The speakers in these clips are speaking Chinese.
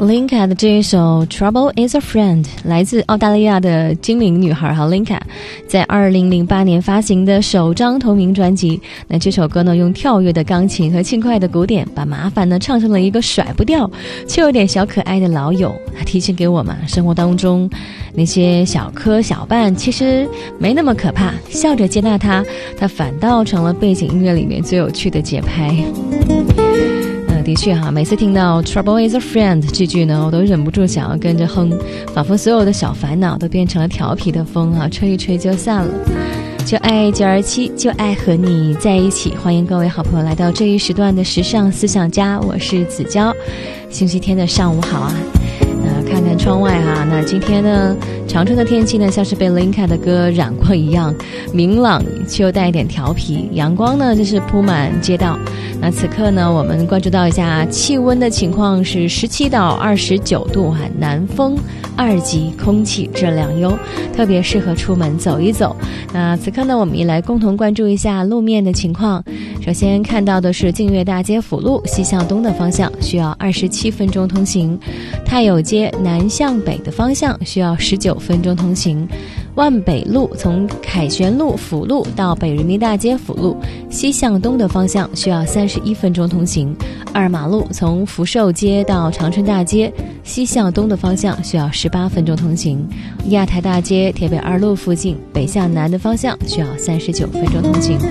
Linka 的这一首 Trouble is a Friend 来自澳大利亚的精灵女孩哈 Linka 在2008年发行的首张同名专辑。那这首歌呢，用跳跃的钢琴和轻快的鼓点，把麻烦呢唱成了一个甩不掉却有点小可爱的老友。提醒给我们生活当中那些小磕小绊其实没那么可怕，笑着接纳它反倒成了背景音乐里面最有趣的节拍。的确哈，每次听到 Trouble is a Friend 这句呢，我都忍不住想要跟着哼，仿佛所有的小烦恼都变成了调皮的风啊，吹一吹就散了。就爱927，就爱和你在一起。欢迎各位好朋友来到这一时段的时尚思想家，我是子娇。星期天的上午好啊。看看窗外哈，那今天呢，长春的天气呢，像是被 Linka 的歌染过一样，明朗却又带一点调皮，阳光呢就是铺满街道。那此刻呢，我们关注到一下气温的情况是17到29度哈，南风2级，空气质量优，特别适合出门走一走。那此刻呢，我们也来共同关注一下路面的情况。首先看到的是净月大街辅路西向东的方向需要27分钟通行，太友街南向北的方向需要19分钟通行，万北路从凯旋路辅路到北人民大街辅路西向东的方向需要31分钟通行，二马路从福寿街到长春大街西向东的方向需要18分钟通行，亚太大街铁北2路附近北向南的方向需要39分钟通行。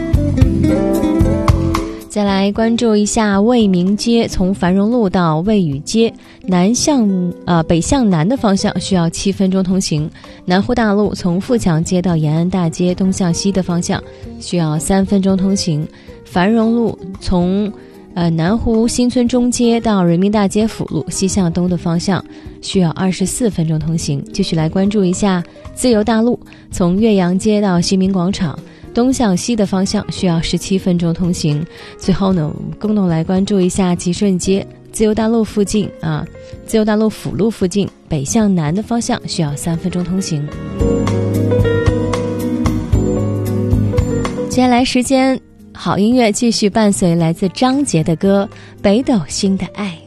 再来关注一下卫明街，从繁荣路到卫宇街北向南的方向需要7分钟通行，南湖大路从富强街到延安大街东向西的方向需要3分钟通行，繁荣路从南湖新村中街到人民大街辅路西向东的方向需要24分钟通行。继续来关注一下自由大路，从岳阳街到新民广场东向西的方向需要17分钟通行。最后呢，我们共同来关注一下吉顺街自由大路附近自由大路辅路附近北向南的方向需要3分钟通行。接下来时间好音乐继续伴随来自张杰的歌《北斗星的爱》。